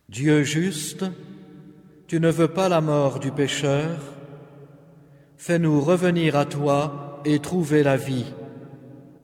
Dieu juste, tu ne veux pas la mort du pécheur, fais-nous revenir à toi et trouver la vie.